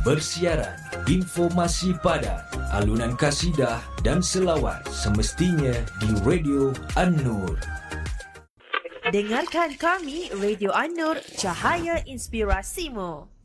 Bersiaran, informasi padat, alunan kasidah dan selawat semestinya di Radio An-Nur. Dengarkan kami, Radio An-Nur, Cahaya Inspirasimu.